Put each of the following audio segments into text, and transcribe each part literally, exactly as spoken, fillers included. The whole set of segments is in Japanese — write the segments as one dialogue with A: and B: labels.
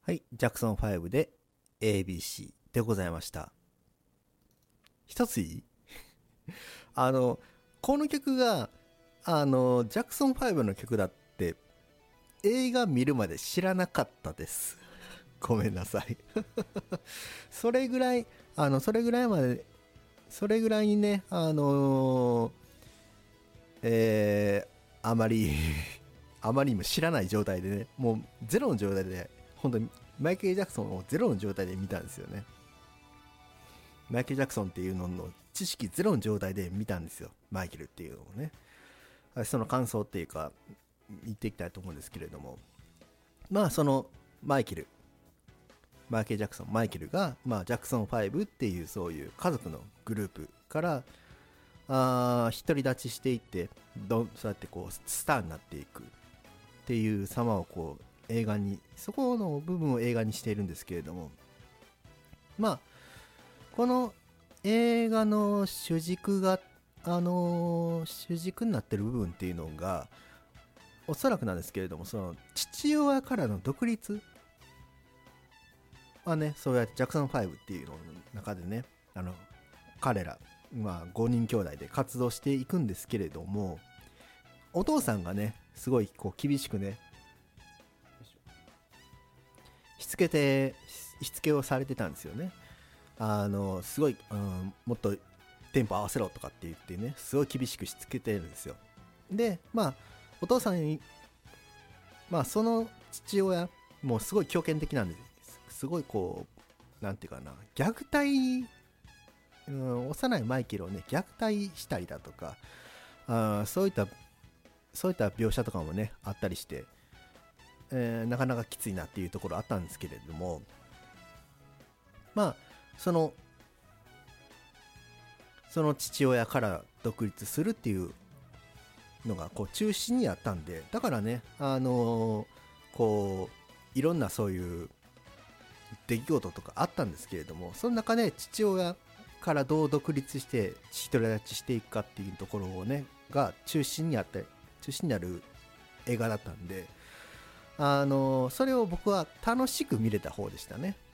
A: はい、ジャクソンファイブで エービーシー でございました。一ついいあの、この曲が、あの、ジャクソンファイブの曲だって映画見るまで知らなかったです。ごめんなさい。それぐらい、あの、それぐらいまで、それぐらいにね、あのーえー、あまりあまりにも知らない状態でね、もうゼロの状態で、本当にマイケル・ジャクソンをゼロの状態で見たんですよね。マイケル・ジャクソンっていうのの知識ゼロの状態で見たんですよ。マイケルっていうのをね。その感想っていうか、言っていきたいと思うんですけれども。まあ、そのマイケル、マイケル・ジャクソン、マイケルが、まあ、ジャクソンファイブっていうそういう家族のグループから、あ独り立ちしていってどそうやってこうスターになっていくっていう様をこう映画にそこの部分を映画にしているんですけれども、まあこの映画の主軸があのー主軸になってる部分っていうのがおそらくなんですけれども、その父親からの独立はね、そうやってジャクソンファイブっていうのの中でね、あの彼らまあごにん兄弟で活動していくんですけれども、お父さんがねすごいこう厳しくねしつけてしつけをされてたんですよね。あのすごい、うん、もっとテンポ合わせろとかって言ってね、すごい厳しくしつけてるんですよ。でまあお父さんにまあその父親もうすごい強権的なんです。すごいこうなんていうかな、虐待、うん、幼いマイケルをね虐待したりだとか、あそういったそういった描写とかもねあったりして、えーなかなかきついなっていうところあったんですけれども、まあそのその父親から独立するっていうのがこう中心にあったんで、だからね、あのーこういろんなそういう出来事とかあったんですけれども、その中で父親からどう独立して独り立ちしていくかっていうところをねが中心にあって中心になる映画だったんで、あのそれを僕は楽しく見れた方でしたね。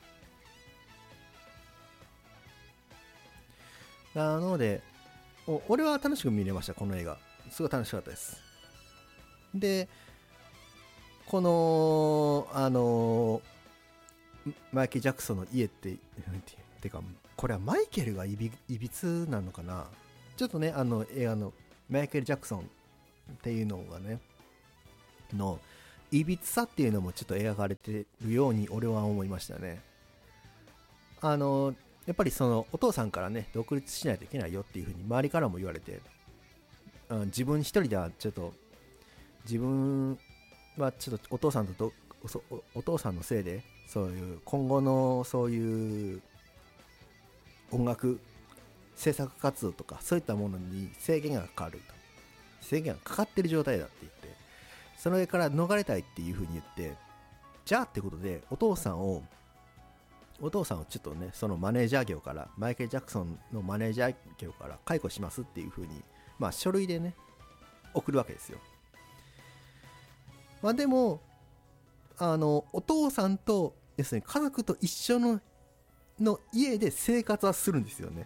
A: なのでお俺は楽しく見れました。この映画すごい楽しかったです。でこのあのマイケル・ジャクソンの家っててかこれはマイケルがいびいびつなのかな。ちょっとねあの映画のマイケル・ジャクソンっていうのがねのいびつさっていうのもちょっと描かれてるように俺は思いましたね。あのやっぱりそのお父さんからね独立しないといけないよっていう風に周りからも言われて、うん、自分一人ではちょっと自分はちょっとお父さんとどおお父さんのせいでそういう今後のそういう音楽制作活動とかそういったものに制限がかかると、制限がかかってる状態だって言って、それから逃れたいっていう風に言って、じゃあってことでお父さんをお父さんをちょっとねそのマネージャー業からマイケル・ジャクソンのマネージャー業から解雇しますっていう風にまあ書類でね送るわけですよ。まあでもあのお父さんと要するに家族と一緒のの家で生活はするんですよね。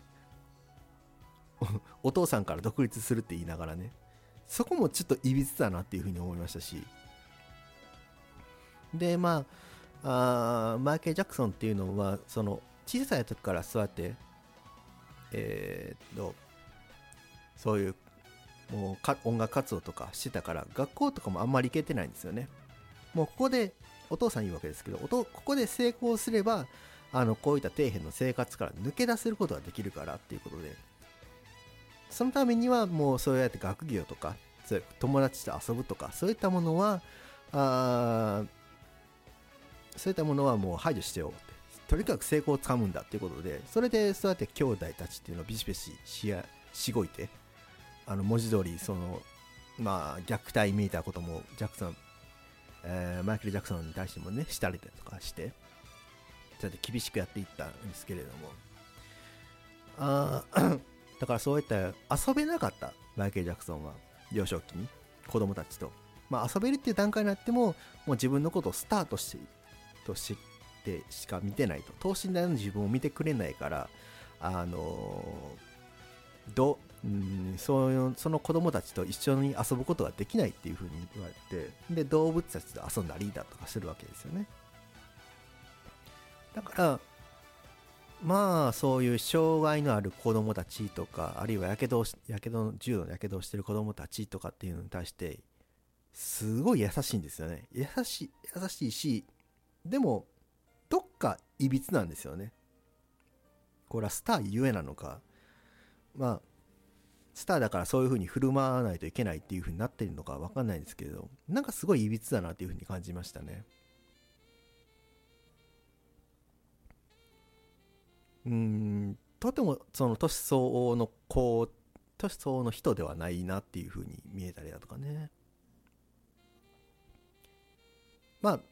A: お父さんから独立するって言いながらね、そこもちょっといびつだなっていうふうに思いましたし、でまああマイケル・ジャクソンっていうのはその小さい時からそうやってえー、っとそういうもうか音楽活動とかしてたから学校とかもあんまり行けてないんですよね。もうここでお父さん言うわけですけど、おとここで成功すればあのこういった底辺の生活から抜け出せることができるからっていうことで、そのためにはもうそうやって学業とかそういう友達と遊ぶとかそういったものはあそういったものはもう排除してよって、とにかく成功をつかむんだっていうことで、それでそうやって兄弟たちっていうのをビシビシしやしごいて、あの文字通りそのまあ虐待めいたこともジャクソン、えーマイケル・ジャクソンに対してもねしたりだとかしてそうやって厳しくやっていったんですけれども、あだからそういった遊べなかったマイケル・ジャクソンは幼少期に子供たちと、まあ、遊べるっていう段階になってももう自分のことをスターとしてとしってしか見てないと、等身大の自分を見てくれないから、あのどうんそういうその子供たちと一緒に遊ぶことができないっていう風に言われて、で動物たちと遊んだりだとかするわけですよね。だからまあそういう障害のある子供たちとか、あるいはやけどをしやけど重度のやけどをしてる子供たちとかっていうのに対してすごい優しいんですよね。優しい優しいし、でもどっかいびつなんですよね。これはスターゆえなのか、まあスターだからそういう風に振る舞わないといけないっていう風になってるのかわかんないんですけれど、なんかすごいいびつだなっていう風に感じましたね。うーんとてもその年相応の子年相応の人ではないなっていう風に見えたりだとかね。まあ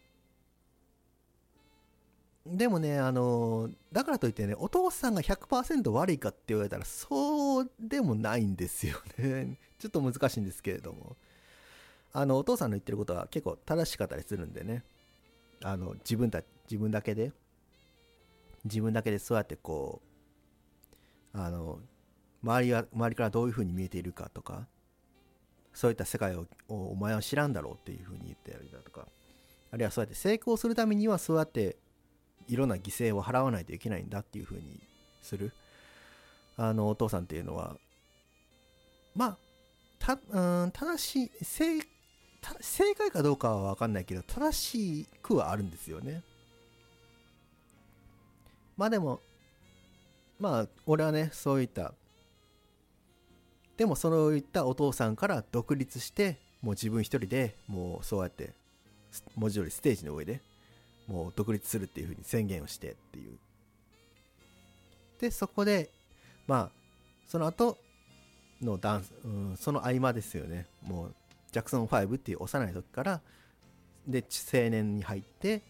A: でもね、あのだからといってね、お父さんがひゃくパーセント悪いかって言われたらそうでもないんですよね。ちょっと難しいんですけれども、あのお父さんの言ってることは結構正しかったりするんでね、あの自分た自分だけで自分だけでそうやってこう、あの周りは周りからどういう風に見えているかとか、そういった世界をお前は知らんだろうっていう風に言ってやるだとか、あるいはそうやって成功するためにはそうやっていろんな犠牲を払わないといけないんだっていう風にする、あのお父さんっていうのは、まあたうん正しい正正解かどうかは分かんないけど正しくはあるんですよね。まあでもまあ俺はね、そういったでもそういったお父さんから独立して、もう自分一人でもうそうやって文字通りステージの上でもう独立するっていう風に宣言をしてっていう、でそこでまあその後のダンス、うん、その合間ですよね。もうジャクソンファイブっていう幼い時からで青年に入って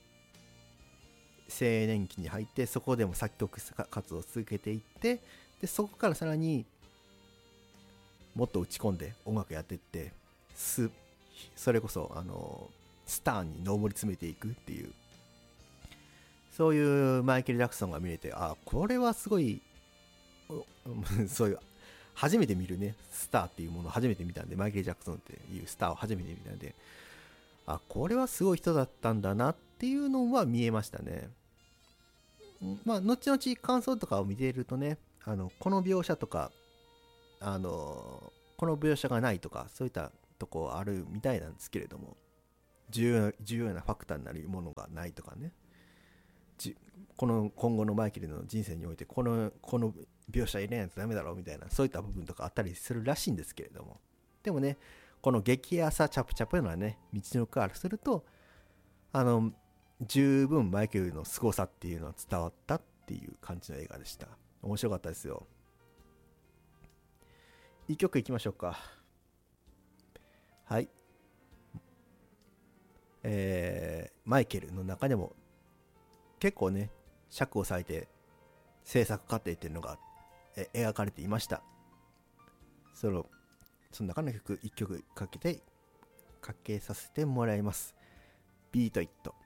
A: 青年期に入って、そこでも作曲活動を続けていって、でそこからさらにもっと打ち込んで音楽やっていって、すそれこそあのスターに上り詰めていくっていう、そういうマイケル・ジャクソンが見れて、あこれはすごいそういう初めて見るねスターっていうものを初めて見たんで、マイケル・ジャクソンっていうスターを初めて見たんで、あこれはすごい人だったんだなっていうのは見えましたね。まあ後々感想とかを見ているとね、あのこの描写とかあのこの描写がないとかそういったとこあるみたいなんですけれども、重要重要なファクターになるものがないとかね、この今後のマイケルの人生においてこのこの描写入れないとダメだろうみたいな、そういった部分とかあったりするらしいんですけれども、でもねこの激朝チャプチャプなね道のくからすると、あの十分マイケルの凄さっていうのは伝わったっていう感じの映画でした。面白かったですよ。一曲いきましょうか。はい、えー、マイケルの中でも結構ね尺を割いて制作過程っていうのがえ描かれていました。そのその中の曲いっきょくかけてかけさせてもらいます。ビートイット。